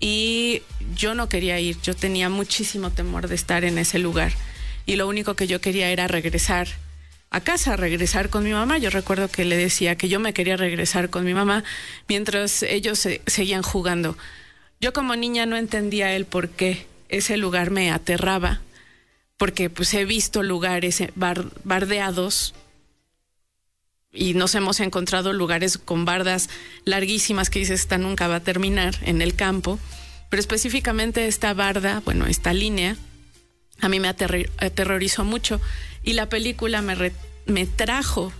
y yo no quería ir, yo tenía muchísimo temor de estar en ese lugar y lo único que yo quería era regresar a casa, regresar con mi mamá. Yo recuerdo que le decía que yo me quería regresar con mi mamá mientras ellos seguían jugando. Yo como niña no entendía el por qué ese lugar me aterraba, porque pues he visto lugares bardeados y nos hemos encontrado lugares con bardas larguísimas que dices, esta nunca va a terminar en el campo, pero específicamente esta barda, bueno, esta línea, a mí me aterrorizó mucho y la película me trajo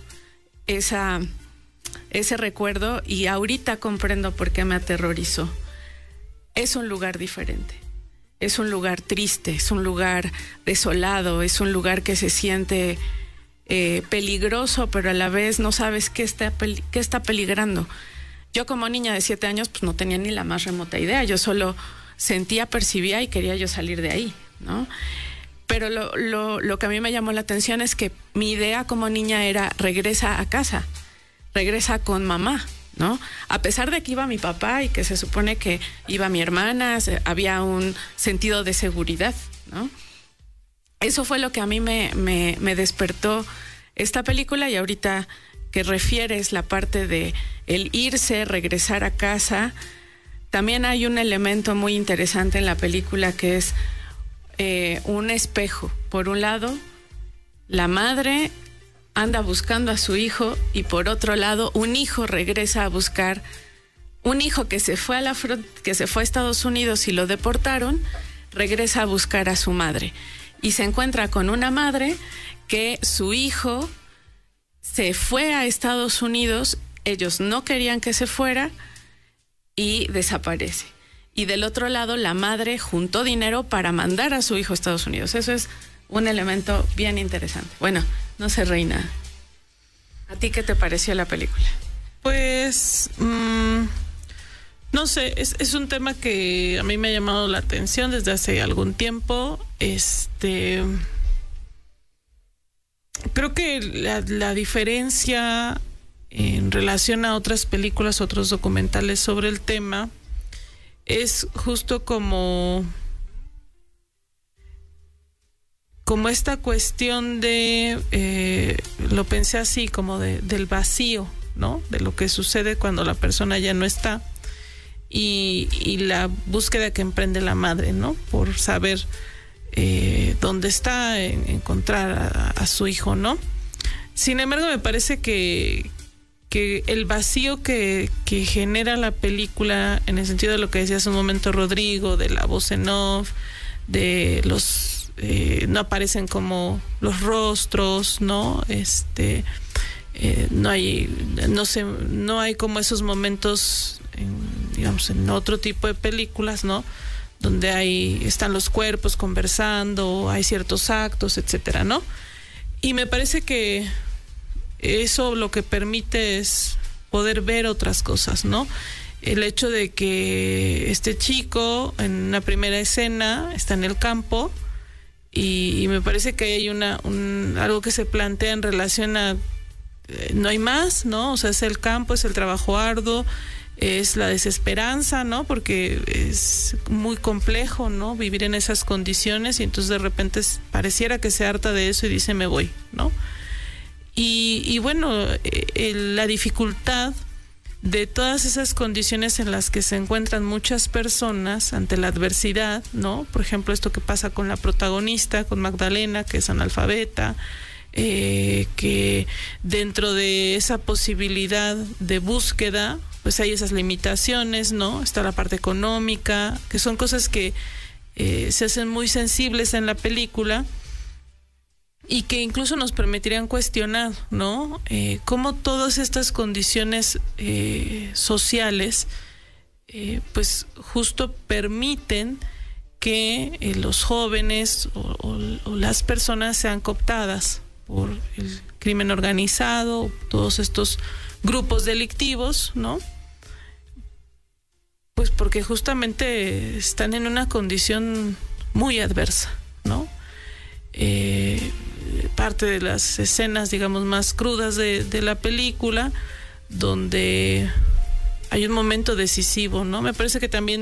ese recuerdo y ahorita comprendo por qué me aterrorizó. Es un lugar diferente, es un lugar triste, es un lugar desolado, es un lugar que se siente peligroso, pero a la vez no sabes qué está peligrando. Yo como niña de 7 años pues no tenía ni la más remota idea, yo solo sentía, percibía y quería yo salir de ahí, ¿no? Pero lo que a mí me llamó la atención es que mi idea como niña era regresa a casa, regresa con mamá, ¿no? A pesar de que iba mi papá y que se supone que iba mi hermana, había un sentido de seguridad, ¿no? Eso fue lo que a mí me despertó esta película y ahorita que refieres la parte de el irse, regresar a casa, también hay un elemento muy interesante en la película que es un espejo. Por un lado, la madre anda buscando a su hijo y por otro lado, un hijo regresa a buscar, un hijo que se fue que se fue a Estados Unidos y lo deportaron, regresa a buscar a su madre y se encuentra con una madre que su hijo se fue a Estados Unidos, ellos no querían que se fuera y desaparece. Y del otro lado, la madre juntó dinero para mandar a su hijo a Estados Unidos. Eso es un elemento bien interesante. Bueno, no sé, Reina, ¿a ti qué te pareció la película? Pues, no sé, es un tema que a mí me ha llamado la atención desde hace algún tiempo. Creo que la diferencia en relación a otras películas, otros documentales sobre el tema, es justo como esta cuestión de, lo pensé así, como del vacío, ¿no? De lo que sucede cuando la persona ya no está y la búsqueda que emprende la madre, ¿no? Por saber dónde está, encontrar a su hijo, ¿no? Sin embargo, me parece que el vacío que genera la película, en el sentido de lo que decía hace un momento Rodrigo, de la voz en off, de los no aparecen como los rostros, ¿no? No hay como esos momentos en otro tipo de películas, ¿no? Donde están los cuerpos conversando, hay ciertos actos, etcétera, ¿no? Y me parece que eso lo que permite es poder ver otras cosas, ¿no? El hecho de que este chico en una primera escena está en el campo y me parece que hay algo que se plantea en relación a no hay más, ¿no? O sea, es el campo, es el trabajo arduo, es la desesperanza, ¿no? Porque es muy complejo, ¿no? Vivir en esas condiciones y entonces de repente pareciera que se harta de eso y dice me voy, ¿no? Y bueno, la dificultad de todas esas condiciones en las que se encuentran muchas personas ante la adversidad, ¿no? Por ejemplo, esto que pasa con la protagonista, con Magdalena, que es analfabeta, que dentro de esa posibilidad de búsqueda, pues hay esas limitaciones, ¿no? Está la parte económica, que son cosas que se hacen muy sensibles en la película y que incluso nos permitirían cuestionar, ¿no? Cómo todas estas condiciones sociales, pues justo permiten que los jóvenes o las personas sean cooptadas por el crimen organizado, todos estos grupos delictivos, ¿no? Pues porque justamente están en una condición muy adversa, ¿no? Parte de las escenas, digamos, más crudas de la película, donde hay un momento decisivo, ¿no? Me parece que también